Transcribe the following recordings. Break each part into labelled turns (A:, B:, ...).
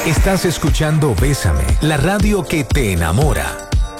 A: Estás escuchando Bésame, la radio que te enamora.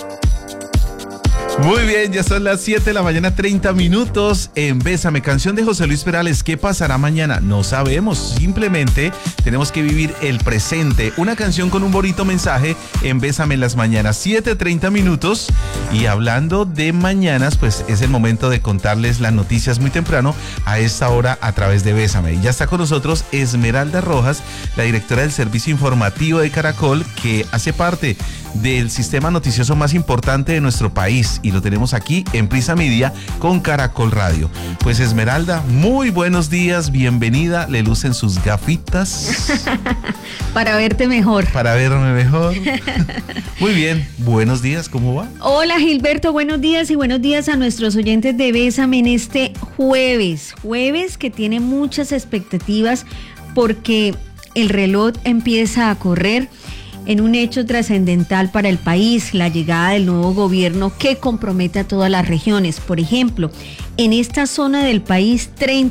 B: Muy bien, ya son las 7 de la mañana, 30 minutos en Bésame, canción de José Luis Perales. ¿Qué pasará mañana? No sabemos, simplemente tenemos que vivir el presente. Una canción con un bonito mensaje en Bésame en las mañanas, 7:30 minutos. Y hablando de mañanas, pues es el momento de contarles las noticias muy temprano a esta hora a través de Bésame. Y ya está con nosotros Esmeralda Rojas, la directora del servicio informativo de Caracol, que hace parte del sistema noticioso más importante de nuestro país, y lo tenemos aquí en Prisa Media con Caracol Radio. Pues Esmeralda, muy buenos días, bienvenida, le lucen sus gafitas.
C: Para verte mejor.
B: Para verme mejor. Muy bien, buenos días, ¿cómo va?
C: Hola Gilberto, buenos días y buenos días a nuestros oyentes de Bésame en este jueves que tiene muchas expectativas porque el reloj empieza a correr en un hecho trascendental para el país, la llegada del nuevo gobierno que compromete a todas las regiones. Por ejemplo, en esta zona del país,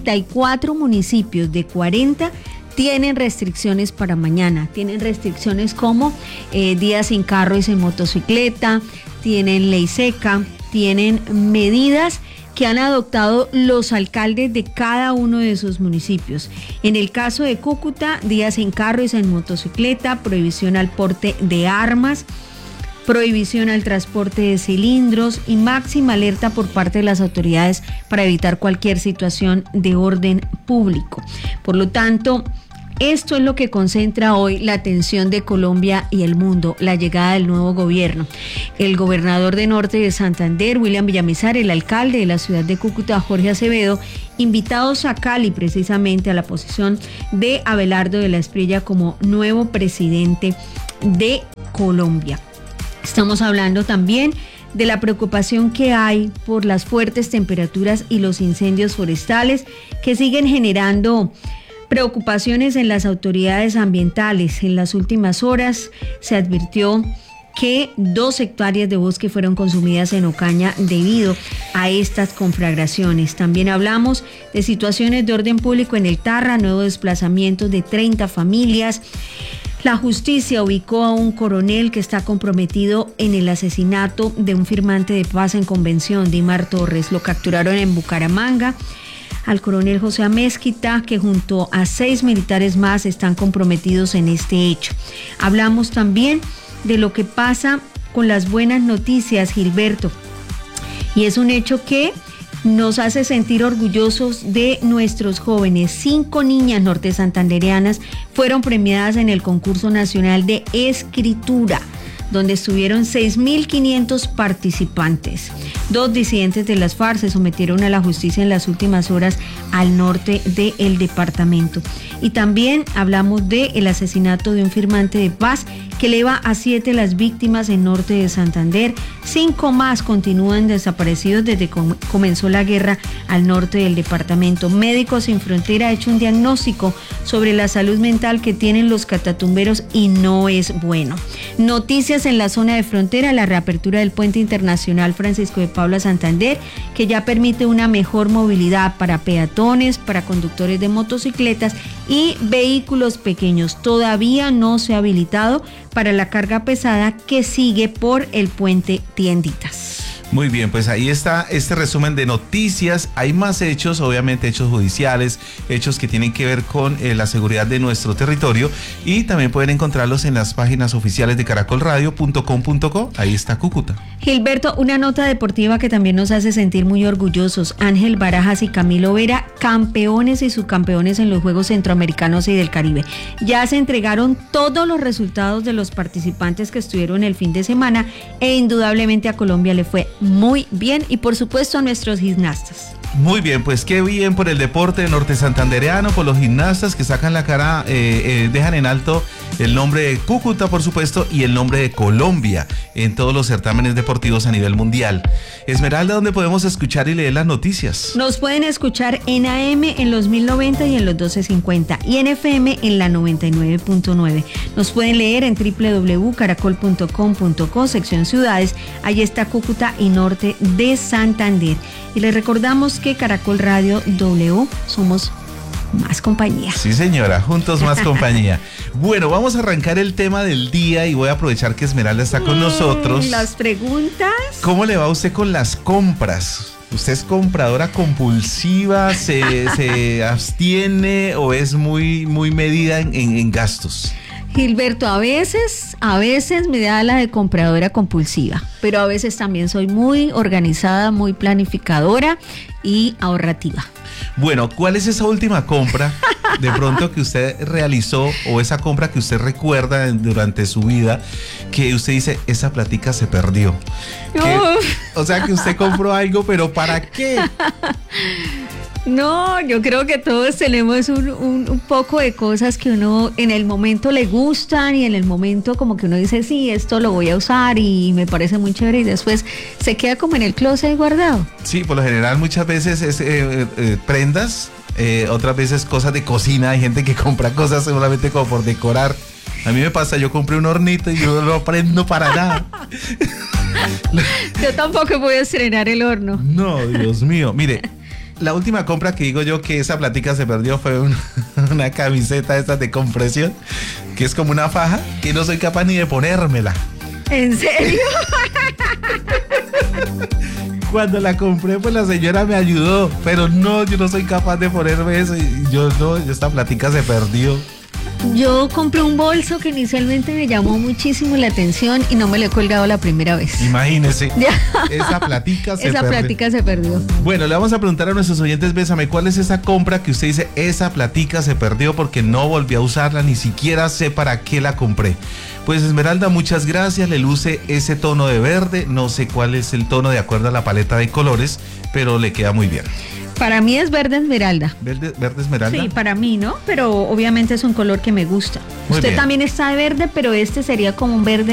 C: 34 municipios de 40 tienen restricciones para mañana. Tienen restricciones como días sin carro y sin motocicleta, tienen ley seca, tienen medidas que han adoptado los alcaldes de cada uno de sus municipios. En el caso de Cúcuta, días sin carro y sin motocicleta, prohibición al porte de armas, prohibición al transporte de cilindros y máxima alerta por parte de las autoridades para evitar cualquier situación de orden público. Por lo tanto, esto es lo que concentra hoy la atención de Colombia y el mundo, la llegada del nuevo gobierno. El gobernador de Norte de Santander, William Villamizar, el alcalde de la ciudad de Cúcuta, Jorge Acevedo, invitados a Cali precisamente a la posición de Abelardo de la Espriella como nuevo presidente de Colombia. Estamos hablando también de la preocupación que hay por las fuertes temperaturas y los incendios forestales que siguen generando preocupaciones en las autoridades ambientales. En las últimas horas se advirtió que 2 hectáreas de bosque fueron consumidas en Ocaña debido a estas conflagraciones. También hablamos de situaciones de orden público en el Tarra, nuevo desplazamiento de 30 familias. La justicia ubicó a un coronel que está comprometido en el asesinato de un firmante de paz en convención, Dimar Torres. Lo capturaron en Bucaramanga. Al coronel José Amezquita, que junto a 6 militares más están comprometidos en este hecho. Hablamos también de lo que pasa con las buenas noticias, Gilberto, y es un hecho que nos hace sentir orgullosos de nuestros jóvenes. 5 niñas norte santandereanas fueron premiadas en el concurso nacional de escritura, donde estuvieron 6.500 participantes. 2 disidentes de las FARC se sometieron a la justicia en las últimas horas al norte del departamento. Y también hablamos del asesinato de un firmante de paz que eleva a 7 las víctimas en norte de Santander. 5 más continúan desaparecidos desde que comenzó la guerra al norte del departamento. Médicos Sin Frontera ha hecho un diagnóstico sobre la salud mental que tienen los catatumberos y no es bueno. Noticias en la zona de frontera, la reapertura del puente internacional Francisco de Paula Santander, que ya permite una mejor movilidad para peatones, para conductores de motocicletas y vehículos pequeños. Todavía no se ha habilitado para la carga pesada que sigue por el puente Tienditas.
B: Muy bien, pues ahí está este resumen de noticias. Hay más hechos, obviamente hechos judiciales, hechos que tienen que ver con la seguridad de nuestro territorio, y también pueden encontrarlos en las páginas oficiales de caracolradio.com.co. Ahí está Cúcuta.
C: Gilberto, una nota deportiva que también nos hace sentir muy orgullosos. Ángel Barajas y Camilo Vera, campeones y subcampeones en los Juegos Centroamericanos y del Caribe. Ya se entregaron todos los resultados de los participantes que estuvieron el fin de semana e indudablemente a Colombia le fue muy bien, y por supuesto a nuestros gimnastas.
B: Muy bien, pues qué bien por el deporte norte santandereano, por los gimnastas que sacan la cara, dejan en alto el nombre de Cúcuta, por supuesto, y el nombre de Colombia en todos los certámenes deportivos a nivel mundial. Esmeralda, ¿dónde podemos escuchar y leer las noticias?
C: Nos pueden escuchar en AM en los 1090 y en los 1250 y en FM en la 99.9. Nos pueden leer en www.caracol.com.co, sección ciudades. Ahí está Cúcuta y norte de Santander. Y les recordamos que Caracol Radio W somos más compañía.
B: Sí, señora, juntos más compañía. Bueno, vamos a arrancar el tema del día y voy a aprovechar que Esmeralda está con nosotros.
C: Las preguntas.
B: ¿Cómo le va a usted con las compras? ¿Usted es compradora compulsiva? ¿Se abstiene o es muy medida en gastos?
C: Gilberto, a veces me da la de compradora compulsiva, pero a veces también soy muy organizada, muy planificadora y ahorrativa.
B: Bueno, ¿cuál es esa última compra de pronto que usted realizó o esa compra que usted recuerda durante su vida que usted dice, esa platica se perdió? O sea, que usted compró algo, pero ¿para qué?
C: No, yo creo que todos tenemos un poco de cosas que uno en el momento le gustan y en el momento como que uno dice, sí, esto lo voy a usar y me parece muy chévere y después se queda como en el closet guardado.
B: Sí, por lo general muchas veces es prendas, otras veces cosas de cocina. Hay gente que compra cosas solamente como por decorar. A mí me pasa, yo compré un hornito y yo no lo prendo para nada.
C: Yo tampoco voy a estrenar el horno.
B: No, Dios mío, mire. La última compra que digo yo que esa platica se perdió fue una camiseta esta de compresión, que es como una faja, que no soy capaz ni de ponérmela.
C: ¿En serio?
B: Cuando la compré, pues la señora me ayudó, pero no, yo no soy capaz de ponerme eso y esta platica se perdió.
C: Yo compré un bolso que inicialmente me llamó muchísimo la atención y no me lo he colgado la primera vez.
B: Imagínese, esa platica se perdió.
C: Esa platica se perdió.
B: Bueno, le vamos a preguntar a nuestros oyentes, Bésame, ¿cuál es esa compra que usted dice, esa platica se perdió porque no volví a usarla, ni siquiera sé para qué la compré? Pues Esmeralda, muchas gracias, le luce ese tono de verde, no sé cuál es el tono de acuerdo a la paleta de colores, pero le queda muy bien.
C: Para mí es verde esmeralda.
B: ¿Verde esmeralda?
C: Sí, para mí, ¿no? Pero obviamente es un color que me gusta.
B: Muy
C: Usted
B: bien.
C: también está de verde, pero este sería como un verde